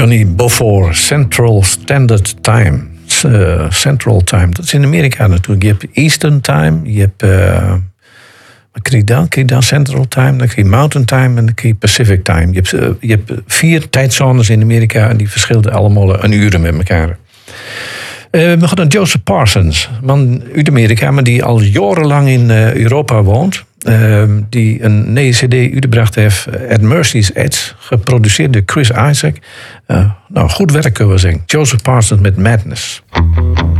Johnny Beaufort, Central Standard Time. Central Time, dat is in Amerika natuurlijk. Je hebt Eastern Time, je hebt... wat krijg je dan? Central Time, dan krijg je Mountain Time en dan krijg je Pacific Time. Je hebt 4 tijdzones in Amerika en die verschillen allemaal een uur met elkaar. We gaan naar Joseph Parsons, man uit Amerika, maar die al jarenlang in Europa woont. Die een nieuwe cd uitgebracht heeft, At Mercy's Edge, geproduceerd door Chris Isaak. Goed werk kunnen we zeggen. Joseph Parsons met Madness.